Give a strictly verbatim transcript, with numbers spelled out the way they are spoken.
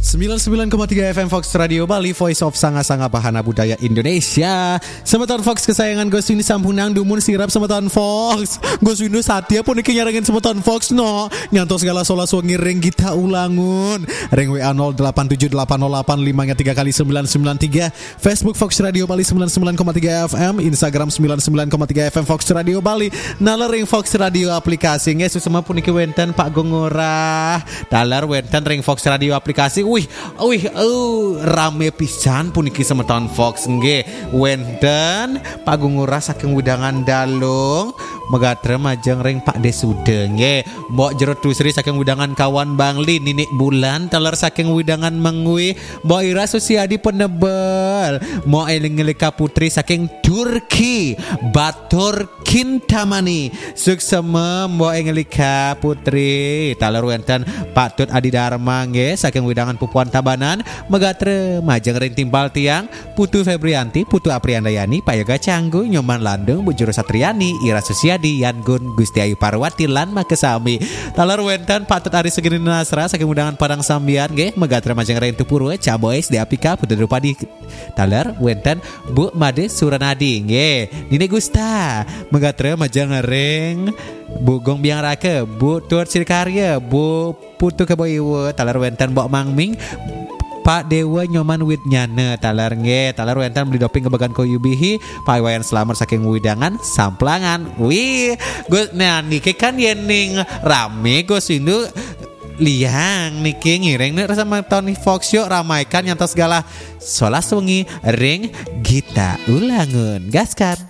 sembilan puluh sembilan koma tiga F M Fox Radio Bali, Voice of Sanga-Sanga Bahana Budaya Indonesia. Semeton Fox kesayangan Gus Windu sampunang dumun sirap semeton Fox. Gus Windu Satya pun iki nyarengin semeton Fox no. Nyantos segala sola suangi ring kita ulangun. Ring W A nol delapan tujuh delapan nol delapan lima tiga kali sembilan sembilan tiga. Facebook Fox Radio Bali sembilan puluh sembilan koma tiga F M. Instagram sembilan puluh sembilan koma tiga F M Fox Radio Bali. Nalar ring Fox Radio aplikasi. Ngesu semua pun iki wenten Pak Gongora. Dalar wenten ring Fox Radio aplikasi. Wih, wih, uh, rame pisan puniki semeton Fox nggih. Wenten Pak Gungura saking widangan dalung megatre majeng ring Pak Desude nggih. Mbok jero tusri saking widangan kawan Bangli Ninik Bulan teler saking widangan Mengwi. Mbok Ira Susiadi Penebel. Mbok Eling-Elika Putri saking Turki Batur Kintamani. Suksema Mbok Engelika Putri teler wenten Pak Tut Adi Dharma nggih saking widangan Pupuan Tabanan megatre majeng ring timbal tiang Putu Febrianti, Putu Apriandayani, Pak Yoga Canggu, Nyoman Landung, Bu Juru Satriani, Ira Susiadi, Yan Gun, Gusti Ayu Parwati lan makesami. Talar wenten Pak Tut Ari Segini Nasra saking undangan Padang Sambian nggih megatre majeng ring Tupurwe, Cabois di Apika, Putu Drupadi. Talar wenten Bu Made Suranadi nggih. Nini Gusta megatre majeng ring Bu Gong Biang Rake, Bu Tur Sirkarya, Bu Putu Keboiwe, talar wenten Mbok Mangming, Pak Dewa Nyoman Widnyane, talar nge, talar wenten beli doping kebagan koyubihi, Pak Iwayan Selamat saking widangan samplangan. Wih, gue nah niki kan yening rame gue sindu liang niki ngiring nih sama Tony Fox yuk ramaikan nyantos segala solas wengi ring Gita Ulangun gaskan.